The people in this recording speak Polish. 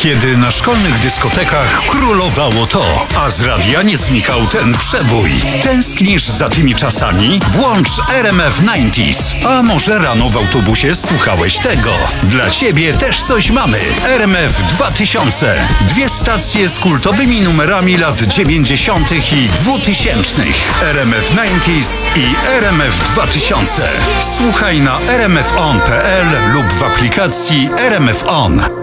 Kiedy na szkolnych dyskotekach królowało to, a z radia nie znikał ten przebój. Tęsknisz za tymi czasami? Włącz RMF 90s. A może rano w autobusie słuchałeś tego? Dla ciebie też coś mamy. RMF 2000. 2 stacje z kultowymi numerami lat 90. i 2000. RMF 90s i RMF 2000. Słuchaj na rmfon.pl lub w aplikacji RMF On.